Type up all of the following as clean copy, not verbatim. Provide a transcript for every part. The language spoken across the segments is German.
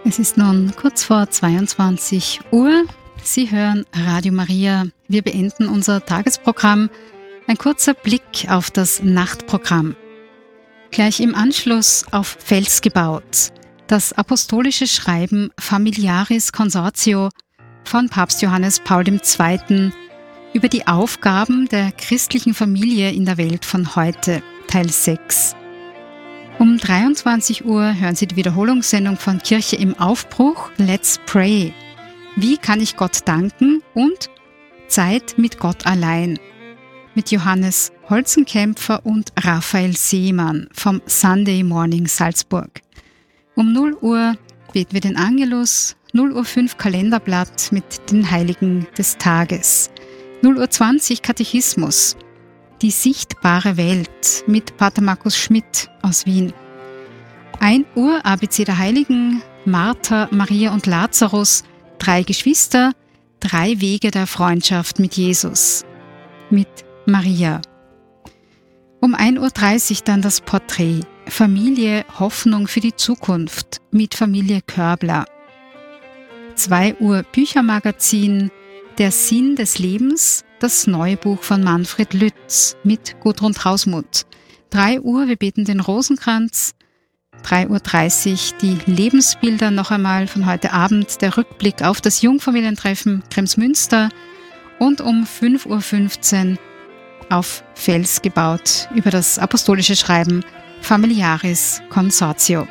Es ist nun kurz vor 22 Uhr. Sie hören Radio Maria. Wir beenden unser Tagesprogramm. Ein kurzer Blick auf das Nachtprogramm. Gleich im Anschluss auf Fels gebaut. Das apostolische Schreiben Familiaris Consortio von Papst Johannes Paul II. Über die Aufgaben der christlichen Familie in der Welt von heute, Teil 6. Um 23 Uhr hören Sie die Wiederholungssendung von Kirche im Aufbruch, Let's Pray. Wie kann ich Gott danken? Und Zeit mit Gott allein. Mit Johannes Holzenkämpfer und Raphael Seemann vom Sunday Morning Salzburg. Um 0 Uhr beten wir den Angelus, 0:05 Uhr Kalenderblatt mit den Heiligen des Tages. 0:20 Uhr Katechismus. Die sichtbare Welt mit Pater Markus Schmidt aus Wien. 1 Uhr ABC der Heiligen, Martha, Maria und Lazarus, 3 Geschwister, 3 Wege der Freundschaft mit Jesus. Mit Maria. Um 1:30 Uhr dann das Porträt. Familie, Hoffnung für die Zukunft mit Familie Körbler. 2 Uhr Büchermagazin, Der Sinn des Lebens, das neue Buch von Manfred Lütz mit Gudrun Hausmuth. 3 Uhr, wir beten den Rosenkranz. 3:30 Uhr die Lebensbilder noch einmal von heute Abend, der Rückblick auf das Jungfamilientreffen Kremsmünster und um 5:15 Uhr auf Fels gebaut über das apostolische Schreiben Familiaris Consortio.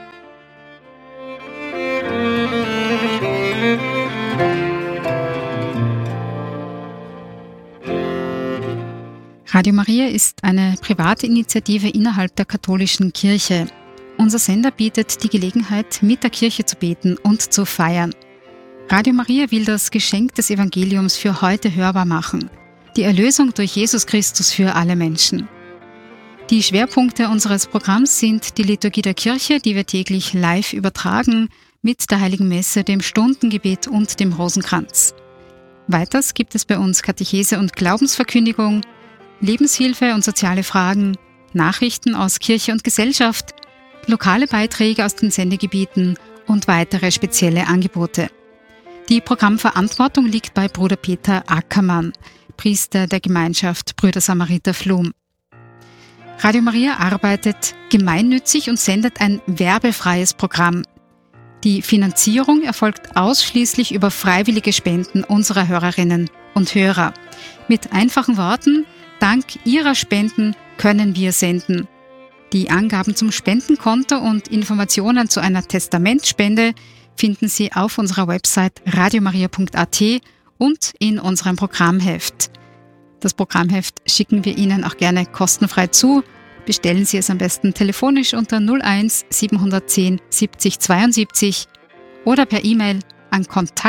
Radio Maria ist eine private Initiative innerhalb der katholischen Kirche. Unser Sender bietet die Gelegenheit, mit der Kirche zu beten und zu feiern. Radio Maria will das Geschenk des Evangeliums für heute hörbar machen. Die Erlösung durch Jesus Christus für alle Menschen. Die Schwerpunkte unseres Programms sind die Liturgie der Kirche, die wir täglich live übertragen, mit der Heiligen Messe, dem Stundengebet und dem Rosenkranz. Weiters gibt es bei uns Katechese und Glaubensverkündigung, Lebenshilfe und soziale Fragen, Nachrichten aus Kirche und Gesellschaft, lokale Beiträge aus den Sendegebieten und weitere spezielle Angebote. Die Programmverantwortung liegt bei Bruder Peter Ackermann, Priester der Gemeinschaft Brüder Samariter Flum. Radio Maria arbeitet gemeinnützig und sendet ein werbefreies Programm. Die Finanzierung erfolgt ausschließlich über freiwillige Spenden unserer Hörerinnen und Hörer. Mit einfachen Worten: Dank Ihrer Spenden können wir senden. Die Angaben zum Spendenkonto und Informationen zu einer Testamentspende finden Sie auf unserer Website radiomaria.at und in unserem Programmheft. Das Programmheft schicken wir Ihnen auch gerne kostenfrei zu. Bestellen Sie es am besten telefonisch unter 01 710 70 72 oder per E-Mail an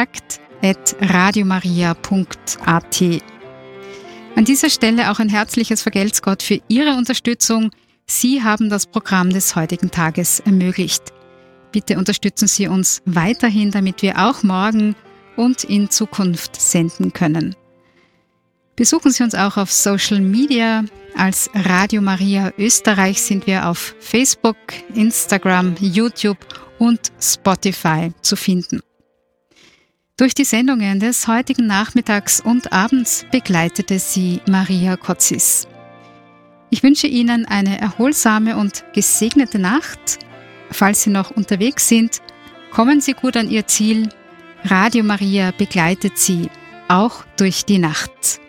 kontakt@radiomaria.at. An dieser Stelle auch ein herzliches Vergelt's Gott für Ihre Unterstützung. Sie haben das Programm des heutigen Tages ermöglicht. Bitte unterstützen Sie uns weiterhin, damit wir auch morgen und in Zukunft senden können. Besuchen Sie uns auch auf Social Media. Als Radio Maria Österreich sind wir auf Facebook, Instagram, YouTube und Spotify zu finden. Durch die Sendungen des heutigen Nachmittags und Abends begleitete Sie Maria Kotzis. Ich wünsche Ihnen eine erholsame und gesegnete Nacht. Falls Sie noch unterwegs sind, kommen Sie gut an Ihr Ziel. Radio Maria begleitet Sie auch durch die Nacht.